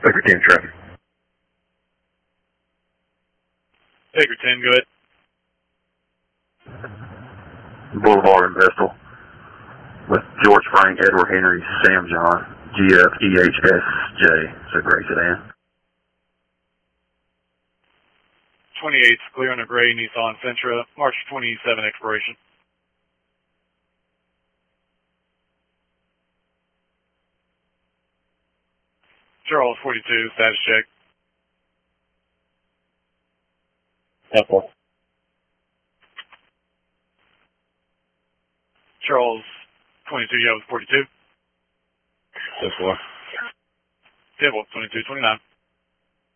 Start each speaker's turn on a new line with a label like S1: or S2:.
S1: Baker 10 traffic.
S2: Baker 10, go ahead.
S1: Boulevard in Vestal with George Frank, Edward Henry, Sam John, GFEHSJ. It's a gray sedan.
S2: 28's clear on a gray Nissan Sentra, March 27 expiration. Charles 42, status check.
S3: Temple.
S2: Charles 22, yeah, was 42.
S3: So 4.
S2: Table 22, 29.